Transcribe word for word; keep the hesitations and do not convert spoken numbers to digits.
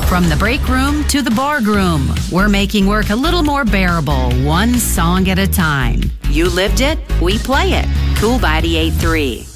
From the break room to the bar room, we're making work a little more bearable, one song at a time. You lived it, we play it. Cool ninety-eight point three.